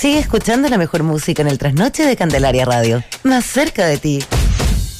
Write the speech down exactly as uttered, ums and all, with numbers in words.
Sigue escuchando la mejor música en el trasnoche de Candelaria Radio. Más cerca de ti.